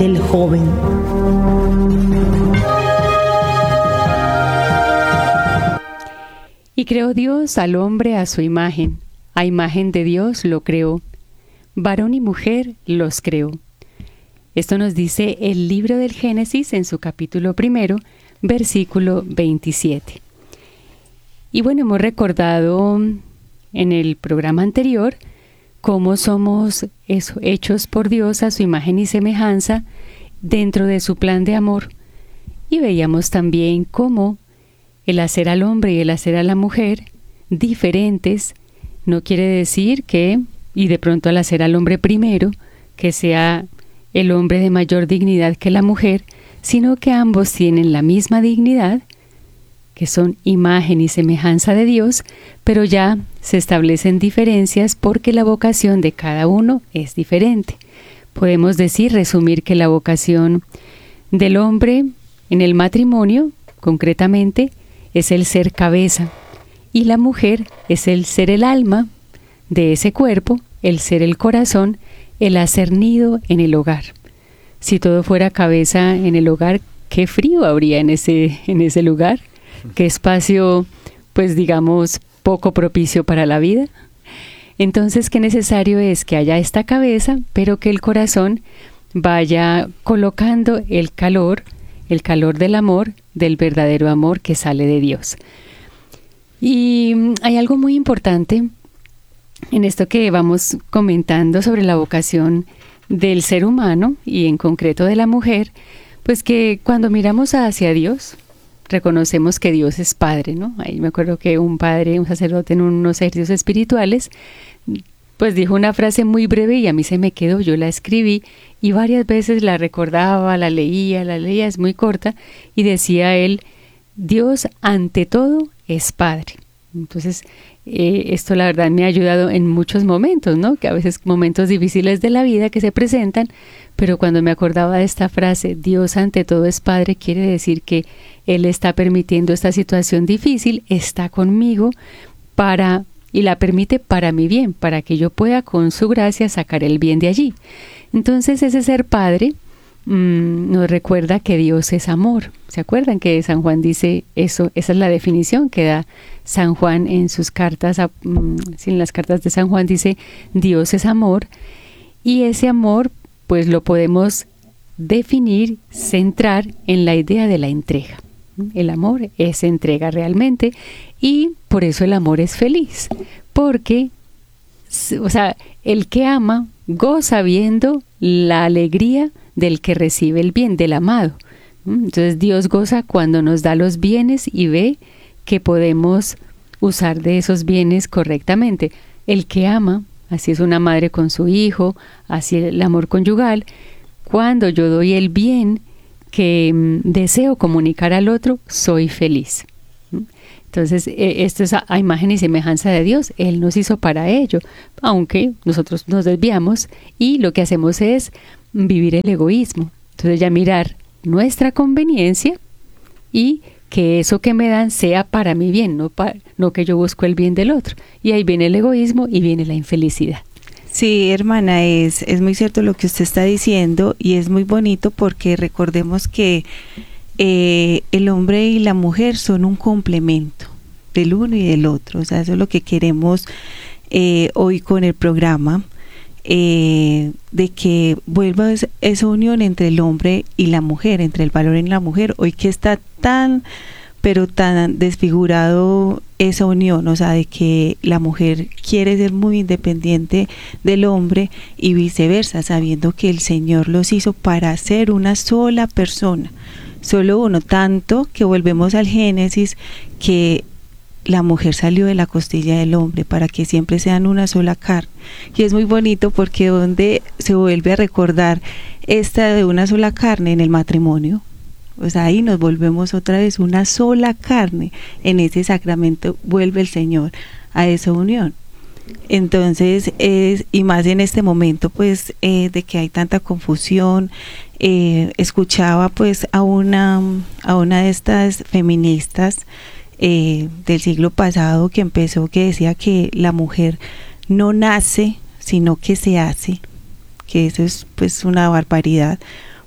del joven. Y creó Dios al hombre a su imagen. A imagen de Dios lo creó. Varón y mujer los creó. Esto nos dice el libro del Génesis en su capítulo 1, versículo 27. Y bueno, hemos recordado en el programa anterior cómo somos hechos por Dios a su imagen y semejanza dentro de su plan de amor. Y veíamos también cómo el hacer al hombre y el hacer a la mujer diferentes no quiere decir que, y de pronto al hacer al hombre primero, que sea el hombre de mayor dignidad que la mujer, sino que ambos tienen la misma dignidad, que son imagen y semejanza de Dios, pero ya se establecen diferencias porque la vocación de cada uno es diferente. Podemos resumir que la vocación del hombre en el matrimonio, concretamente, es el ser cabeza, y la mujer es el ser el alma de ese cuerpo, el ser el corazón, el hacer nido en el hogar. Si todo fuera cabeza en el hogar, qué frío habría en ese lugar, qué espacio, pues digamos, poco propicio para la vida. Entonces, qué necesario es que haya esta cabeza, pero que el corazón vaya colocando el calor del amor, del verdadero amor que sale de Dios. Y hay algo muy importante en esto que vamos comentando sobre la vocación del ser humano y en concreto de la mujer, pues que cuando miramos hacia Dios, reconocemos que Dios es Padre, ¿no? Ahí me acuerdo que un sacerdote en unos ejercicios espirituales, pues dijo una frase muy breve y a mí se me quedó, yo la escribí y varias veces la recordaba, la leía, es muy corta, y decía él, Dios ante todo es Padre. Entonces, esto la verdad me ha ayudado en muchos momentos, ¿no? Que a veces momentos difíciles de la vida que se presentan, pero cuando me acordaba de esta frase, Dios ante todo es Padre, quiere decir que Él está permitiendo esta situación difícil, está conmigo y la permite para mi bien, para que yo pueda con su gracia sacar el bien de allí. Entonces ese ser Padre nos recuerda que Dios es amor. ¿Se acuerdan que San Juan dice eso? Esa es la definición que da San Juan en sus cartas, en las cartas de San Juan dice Dios es amor, y ese amor pues lo podemos definir, centrar en la idea de la entrega. El amor es entrega realmente, y por eso el amor es feliz, porque el que ama goza viendo la alegría del que recibe el bien, del amado. Entonces Dios goza cuando nos da los bienes y ve que podemos usar de esos bienes correctamente. El que ama, así es una madre con su hijo, así el amor conyugal, cuando yo doy el bien que deseo comunicar al otro, soy feliz. Entonces, esto es a imagen y semejanza de Dios. Él nos hizo para ello, aunque nosotros nos desviamos y lo que hacemos es vivir el egoísmo. Entonces, ya mirar nuestra conveniencia y que eso que me dan sea para mi bien, no que yo busco el bien del otro. Y ahí viene el egoísmo y viene la infelicidad. Sí, hermana, es muy cierto lo que usted está diciendo, y es muy bonito porque recordemos que el hombre y la mujer son un complemento del uno y del otro. O sea, eso es lo que queremos hoy con el programa, de que vuelva esa unión entre el hombre y la mujer, entre el valor en la mujer, hoy que está tan desfigurado esa unión, o sea, de que la mujer quiere ser muy independiente del hombre y viceversa, sabiendo que el Señor los hizo para ser una sola persona, solo uno, tanto que volvemos al Génesis, que la mujer salió de la costilla del hombre para que siempre sean una sola carne. Y es muy bonito porque donde se vuelve a recordar esta de una sola carne en el matrimonio, o sea, ahí nos volvemos otra vez una sola carne. En ese sacramento vuelve el Señor a esa unión. Entonces, y más en este momento, pues, de que hay tanta confusión, escuchaba pues a una de estas feministas del siglo pasado que decía que la mujer no nace, sino que se hace, que eso es pues una barbaridad,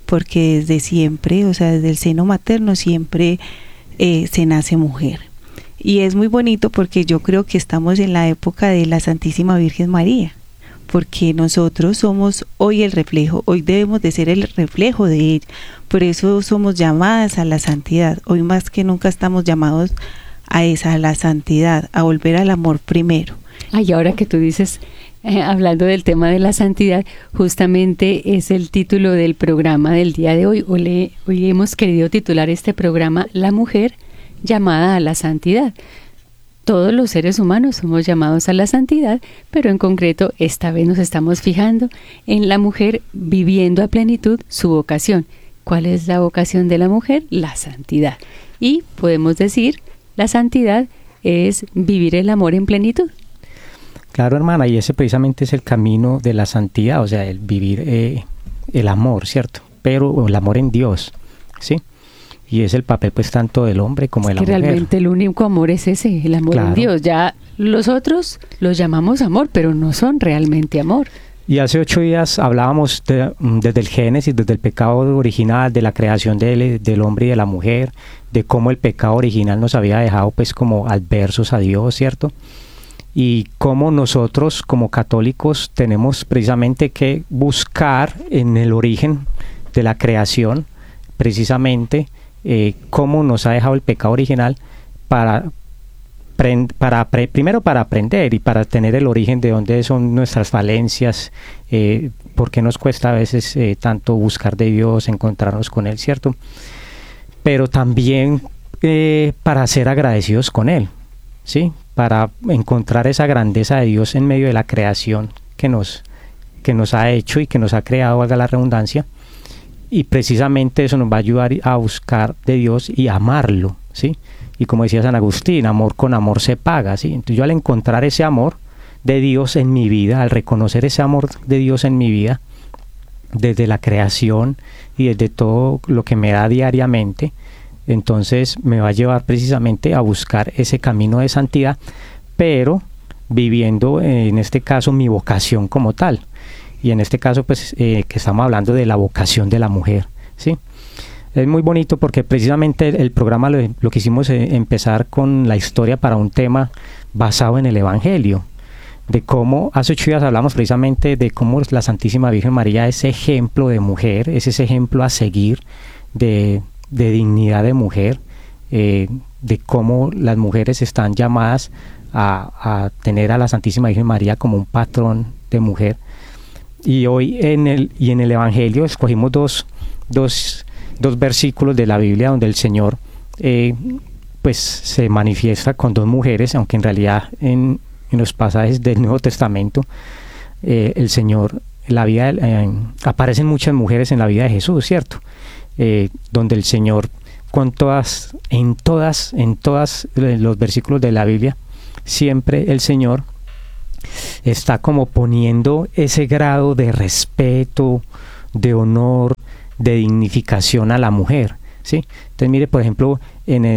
porque desde siempre, o sea, desde el seno materno siempre se nace mujer. Y es muy bonito porque yo creo que estamos en la época de la Santísima Virgen María, porque nosotros somos hoy el reflejo, hoy debemos de ser el reflejo de ella, por eso somos llamadas a la santidad, hoy más que nunca estamos llamados a la santidad, a volver al amor primero. Ay, ahora que tú dices, hablando del tema de la santidad, justamente es el título del programa del día de hoy. Hoy hemos querido titular este programa La mujer llamada a la santidad. Todos los seres humanos somos llamados a la santidad, pero en concreto esta vez nos estamos fijando en la mujer viviendo a plenitud su vocación. ¿Cuál es la vocación de la mujer? La santidad. Y podemos decir, la santidad es vivir el amor en plenitud. Claro, hermana, y ese precisamente es el camino de la santidad, o sea, el vivir el amor, ¿cierto? Pero el amor en Dios, ¿sí? Y es el papel pues tanto del hombre como de la mujer. Realmente el único amor es ese, el amor en Dios. Ya los otros los llamamos amor, pero no son realmente amor. Y hace 8 días hablábamos desde el Génesis, desde el pecado original, de la creación del hombre y de la mujer, de cómo el pecado original nos había dejado pues como adversos a Dios, ¿cierto? Y cómo nosotros como católicos tenemos precisamente que buscar en el origen de la creación precisamente cómo nos ha dejado el pecado original primero para aprender y para tener el origen de dónde son nuestras falencias, por qué nos cuesta a veces tanto buscar de Dios, encontrarnos con Él, ¿cierto? Pero también para ser agradecidos con Él, ¿sí? Para encontrar esa grandeza de Dios en medio de la creación que nos ha hecho y que nos ha creado, valga la redundancia, y precisamente eso nos va a ayudar a buscar de Dios y amarlo, ¿sí? Y como decía San Agustín, amor con amor se paga, ¿sí? Entonces yo al encontrar ese amor de Dios en mi vida, al reconocer ese amor de Dios en mi vida, desde la creación y desde todo lo que me da diariamente, entonces me va a llevar precisamente a buscar ese camino de santidad, pero viviendo en este caso mi vocación como tal. Y en este caso pues que estamos hablando de la vocación de la mujer, ¿sí? Es muy bonito porque precisamente el programa lo quisimos empezar con la historia para un tema basado en el Evangelio, de cómo hace 8 días hablamos precisamente de cómo la Santísima Virgen María es ejemplo de mujer, es ese ejemplo a seguir de dignidad de mujer, de cómo las mujeres están llamadas a tener a la Santísima Virgen María como un patrón de mujer. Y hoy en el Evangelio escogimos dos versículos de la Biblia donde el Señor pues se manifiesta con 2 mujeres, aunque en realidad en los pasajes del Nuevo Testamento el Señor, aparecen muchas mujeres en la vida de Jesús, ¿cierto? Donde el Señor en todas los versículos de la Biblia, siempre el Señor está como poniendo ese grado de respeto, de honor, de dignificación a la mujer, ¿sí? Entonces mire, por ejemplo, en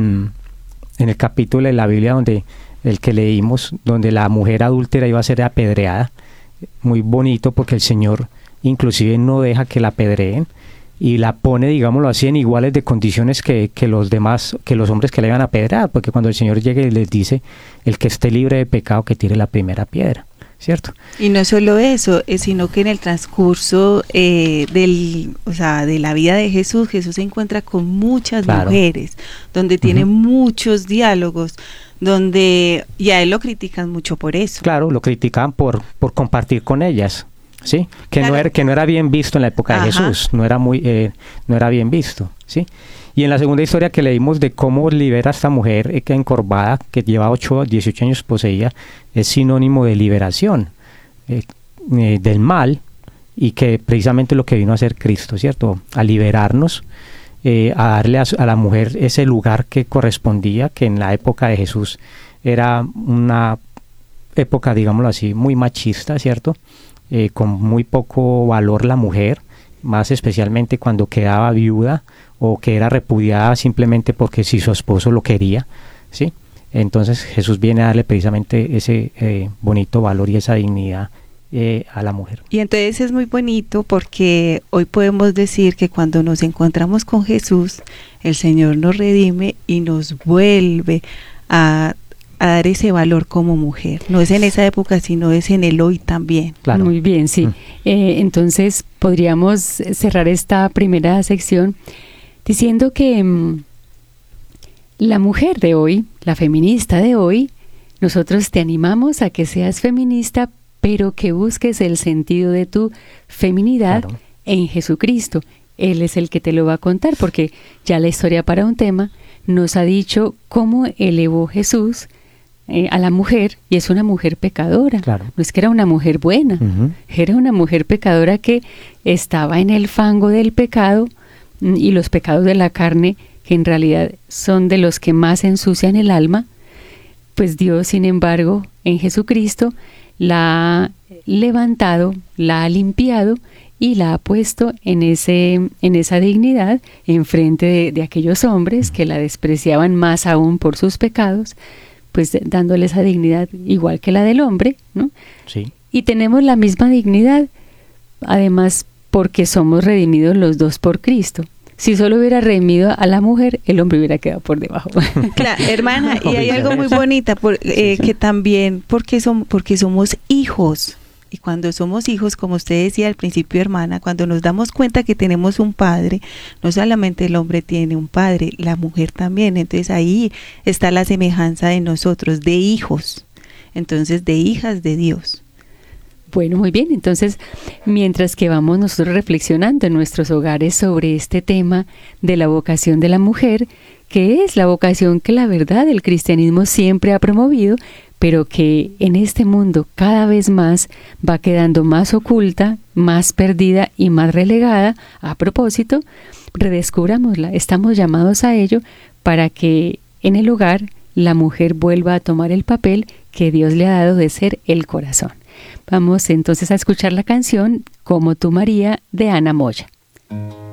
el capítulo de la Biblia donde el que leímos, donde la mujer adúltera iba a ser apedreada, muy bonito porque el Señor inclusive no deja que la apedreen y la pone, digámoslo así, en iguales de condiciones que los demás, que los hombres que le iban a apedrear, porque cuando el Señor llegue y les dice, el que esté libre de pecado que tire la primera piedra, ¿cierto? Y no solo eso, sino que en el transcurso de la vida de Jesús se encuentra con muchas mujeres, donde tiene muchos diálogos, donde y a él lo critican mucho por eso. Claro, lo criticaban por compartir con ellas, ¿sí? Que no era bien visto en la época de Jesús, no era bien visto, ¿sí? Y en la segunda historia que leímos de cómo libera a esta mujer encorvada, que lleva 18 años poseída, es sinónimo de liberación del mal, y que precisamente lo que vino a hacer Cristo, ¿cierto? A liberarnos, a darle a la mujer ese lugar que correspondía, que en la época de Jesús era una época, digámoslo así, muy machista, ¿cierto? Con muy poco valor la mujer, más especialmente cuando quedaba viuda o que era repudiada simplemente porque si su esposo lo quería, ¿sí? Entonces Jesús viene a darle precisamente ese bonito valor y esa dignidad a la mujer. Y entonces es muy bonito porque hoy podemos decir que cuando nos encontramos con Jesús, el Señor nos redime y nos vuelve a dar ese valor como mujer. No es en esa época, sino es en el hoy también. Claro. Muy bien, sí. Entonces podríamos cerrar esta primera sección diciendo que la mujer de hoy, la feminista de hoy, nosotros te animamos a que seas feminista, pero que busques el sentido de tu feminidad en Jesucristo. Él es el que te lo va a contar, porque ya la historia para un tema nos ha dicho cómo elevó Jesús a la mujer, y es una mujer pecadora. Claro. No es que era una mujer buena, era una mujer pecadora que estaba en el fango del pecado, y los pecados de la carne, que en realidad son de los que más ensucian el alma. Pues Dios, sin embargo, en Jesucristo la ha levantado, la ha limpiado y la ha puesto en esa dignidad en frente de aquellos hombres que la despreciaban más aún por sus pecados, pues dándole esa dignidad igual que la del hombre, ¿no? Sí. Y tenemos la misma dignidad, además porque somos redimidos los dos por Cristo. Si solo hubiera redimido a la mujer, el hombre hubiera quedado por debajo. Claro, hermana, y hay algo muy bonito, que también porque somos hijos. Y cuando somos hijos, como usted decía al principio, hermana, cuando nos damos cuenta que tenemos un padre, no solamente el hombre tiene un padre, la mujer también. Entonces ahí está la semejanza de nosotros, de hijos, entonces de hijas de Dios. Bueno, muy bien. Entonces, mientras que vamos nosotros reflexionando en nuestros hogares sobre este tema de la vocación de la mujer, que es la vocación que la verdad el cristianismo siempre ha promovido, pero que en este mundo cada vez más va quedando más oculta, más perdida y más relegada. A propósito, redescubrámosla. Estamos llamados a ello para que en el hogar la mujer vuelva a tomar el papel que Dios le ha dado de ser el corazón. Vamos entonces a escuchar la canción Como tú, María, de Ana Moya.